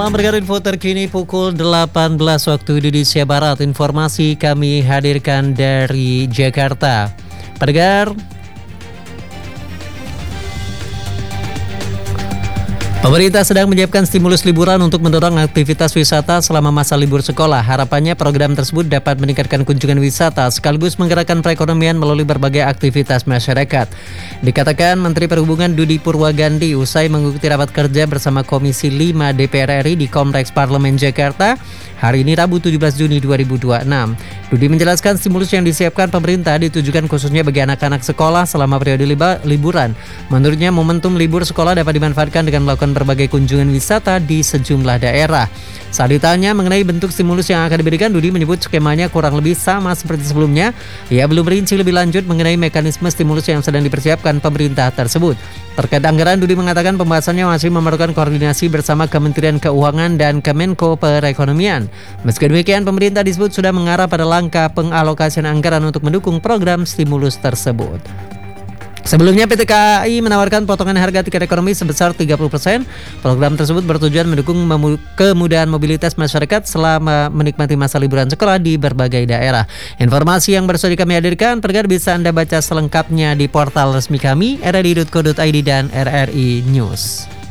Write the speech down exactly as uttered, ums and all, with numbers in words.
Malam bergerak info terkini pukul delapan belas waktu Indonesia Barat. Informasi kami hadirkan dari Jakarta. Pendengar, pemerintah sedang menyiapkan stimulus liburan untuk mendorong aktivitas wisata selama masa libur sekolah. Harapannya program tersebut dapat meningkatkan kunjungan wisata sekaligus menggerakkan perekonomian melalui berbagai aktivitas masyarakat. Dikatakan Menteri Perhubungan Dudi Purwagandi usai mengikuti rapat kerja bersama Komisi lima D P R R I di Kompleks Parlemen Jakarta hari ini Rabu tujuh belas Juni dua ribu dua puluh enam. Dudi menjelaskan stimulus yang disiapkan pemerintah ditujukan khususnya bagi anak-anak sekolah selama periode liba, liburan. Menurutnya momentum libur sekolah dapat dimanfaatkan dengan melakukan berbagai kunjungan wisata di sejumlah daerah. Saat ditanya mengenai bentuk stimulus yang akan diberikan, Dudi menyebut skemanya kurang lebih sama seperti sebelumnya. Ia belum merinci lebih lanjut mengenai mekanisme stimulus yang sedang dipersiapkan pemerintah tersebut. Terkait anggaran, Dudi mengatakan pembahasannya masih memerlukan koordinasi bersama Kementerian Keuangan dan Kemenko Perekonomian. Meski demikian, pemerintah disebut sudah mengarah pada langkah pengalokasian anggaran untuk mendukung program stimulus tersebut. Sebelumnya P T K A I menawarkan potongan harga tiket ekonomi sebesar tiga puluh persen. Program tersebut bertujuan mendukung memu- kemudahan mobilitas masyarakat selama menikmati masa liburan sekolah di berbagai daerah. Informasi yang baru saja kami hadirkan, pendengar bisa Anda baca selengkapnya di portal resmi kami r r i dot co dot i d dan R R I News.